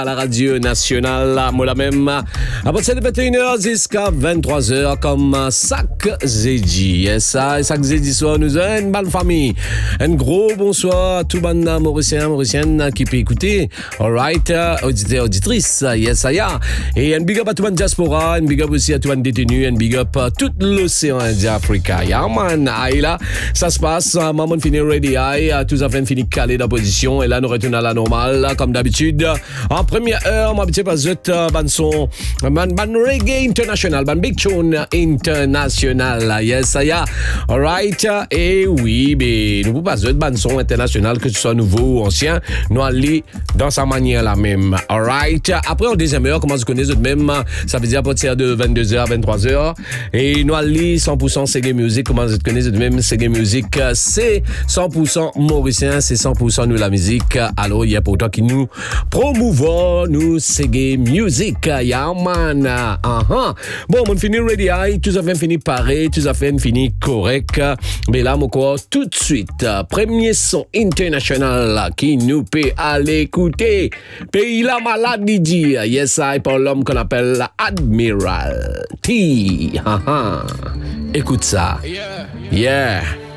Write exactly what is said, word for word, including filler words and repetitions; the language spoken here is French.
à la radio nationale, moi la même, à partir de vingt et une heures jusqu'à vingt-trois heures, comme chaque jeudi. Et ça, et chaque jeudi soir, nous avons une bonne famille. Un gros bonsoir à tout le monde mauricien, mauricienne qui peut écouter. Alright, uh, auditeurs, auditrices, yes, I am. Et un big up à tout le monde diaspora, un big up aussi à tout le monde détenu, un big up à tout l'océan Indien Africa. Yeah, man, aïe là, ça se passe, maman finit ready, aïe, tous affaires fini calé dans la position, et là, nous retournons à la normale, comme d'habitude. En première heure, moi, petit pas de ban son, ban, ban reggae international, ban big tune international, yes, I am. Alright, et oui, mais nous pouvons pas de ban son international, que ce soit nouveau ou ancien, nous allons dans sa manière la même. Alright, après, en deuxième heure, comment vous connaissez de même, ça veut dire à partir de vingt-deux heures, vingt-trois heures, et nous allons cent pour cent Reggae Music, comment vous connaissez de même, Reggae Music, c'est cent pour cent mauricien, c'est cent pour cent nous la musique, alors il y a pourtant qui nous promouvons, nous Reggae Music, yeah man, uh-huh. Bon, on finit ready, tout à fait fini pareil, tout à fait fini correct, mais là, mon corps, tout de suite, premier son international qui nous peut aller écouter, Pays la malade dit, yes I, par l'homme qu'on appelle Admiral T, uh-huh. Écoute ça, yeah.